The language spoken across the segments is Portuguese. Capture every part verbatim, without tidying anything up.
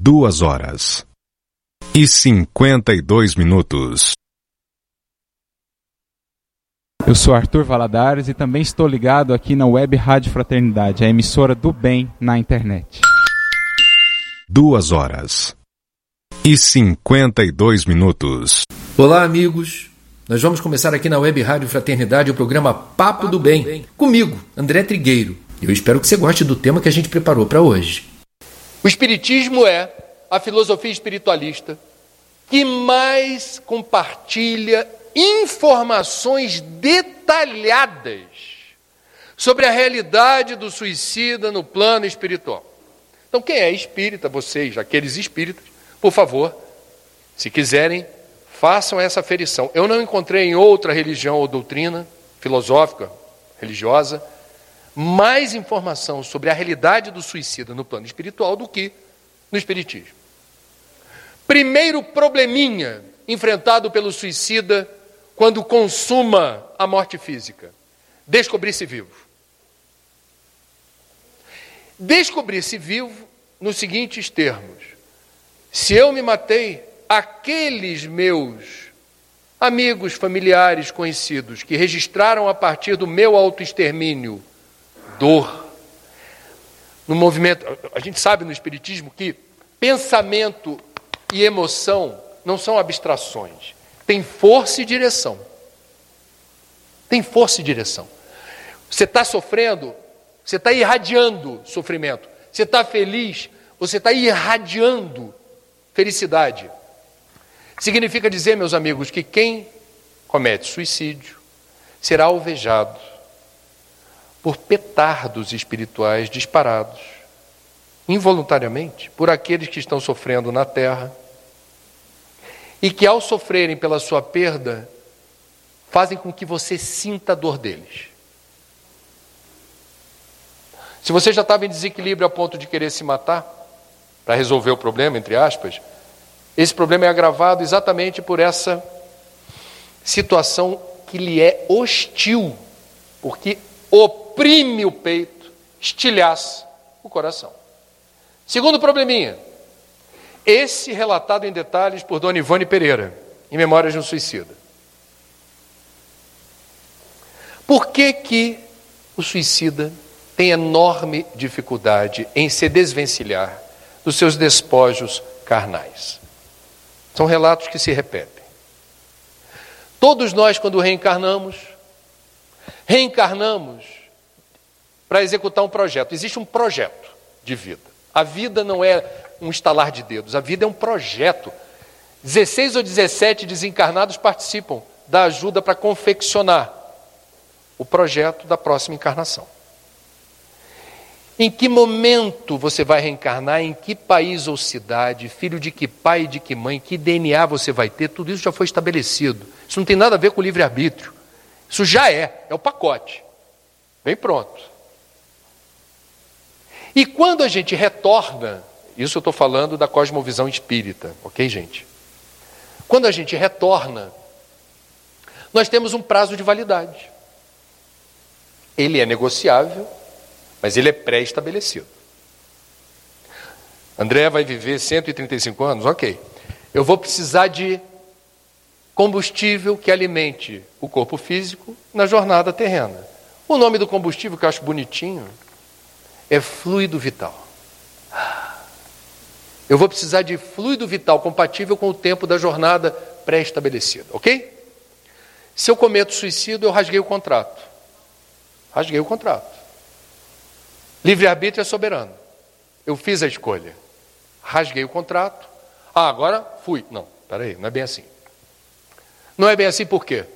Duas horas e cinquenta e dois minutos. Eu sou Arthur Valadares e também estou ligado aqui na Web Rádio Fraternidade, a emissora do bem na internet. Duas horas e cinquenta e dois minutos. Olá, amigos. Nós vamos começar aqui na Web Rádio Fraternidade o programa Papo do Bem, comigo, André Trigueiro. Eu espero que você goste do tema que a gente preparou para hoje. O Espiritismo é a filosofia espiritualista que mais compartilha informações detalhadas sobre a realidade do suicida no plano espiritual. Então, quem é espírita, vocês, aqueles espíritas, por favor, se quiserem, façam essa aferição. Eu não encontrei em outra religião ou doutrina filosófica, religiosa, mais informação sobre a realidade do suicida no plano espiritual do que no Espiritismo. Primeiro probleminha enfrentado pelo suicida quando consuma a morte física: descobrir-se vivo. Descobrir-se vivo nos seguintes termos: se eu me matei, aqueles meus amigos, familiares, conhecidos que registraram a partir do meu autoextermínio dor. No movimento, a gente sabe no Espiritismo que pensamento e emoção não são abstrações. Tem força e direção. Tem força e direção. Você está sofrendo, você está irradiando sofrimento. Você está feliz, você está irradiando felicidade. Significa dizer, meus amigos, que quem comete suicídio será alvejado por petardos espirituais disparados, involuntariamente, por aqueles que estão sofrendo na terra e que, ao sofrerem pela sua perda, fazem com que você sinta a dor deles. Se você já estava em desequilíbrio a ponto de querer se matar, para resolver o problema, entre aspas, esse problema é agravado exatamente por essa situação que lhe é hostil, porque oprime o peito, estilhaça o coração. Segundo probleminha, esse relatado em detalhes por Dona Ivone Pereira, em Memórias de um Suicida. Por que que o suicida tem enorme dificuldade em se desvencilhar dos seus despojos carnais? São relatos que se repetem. Todos nós, quando reencarnamos, reencarnamos para executar um projeto. Existe um projeto de vida. A vida não é um estalar de dedos, a vida é um projeto. dezesseis ou dezessete desencarnados participam da ajuda para confeccionar o projeto da próxima encarnação. Em que momento você vai reencarnar, em que país ou cidade, filho de que pai e de que mãe, que D N A você vai ter, tudo isso já foi estabelecido. Isso não tem nada a ver com o livre-arbítrio. Isso já é, é o pacote. Vem pronto. E quando a gente retorna, isso eu estou falando da cosmovisão espírita, ok, gente? Quando a gente retorna, nós temos um prazo de validade. Ele é negociável, mas ele é pré-estabelecido. André vai viver cento e trinta e cinco anos? Ok. Eu vou precisar de combustível que alimente o corpo físico na jornada terrena. O nome do combustível, que eu acho bonitinho, é fluido vital. Eu vou precisar de fluido vital compatível com o tempo da jornada pré-estabelecida, ok? Se eu cometo suicídio, eu rasguei o contrato. Rasguei o contrato. Livre-arbítrio é soberano. Eu fiz a escolha. Rasguei o contrato. Ah, agora fui. Não, peraí, não é bem assim. Não é bem assim por quê?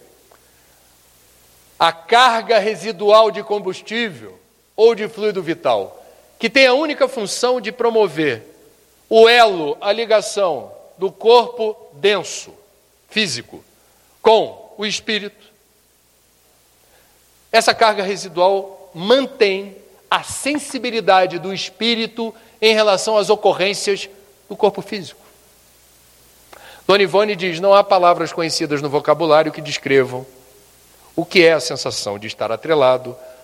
A carga residual de combustível ou de fluido vital, que tem a única função de promover o elo, a ligação do corpo denso, físico, com o espírito, essa carga residual mantém a sensibilidade do espírito em relação às ocorrências do corpo físico. Dona Ivone diz: não há palavras conhecidas no vocabulário que descrevam o que é a sensação de estar atrelado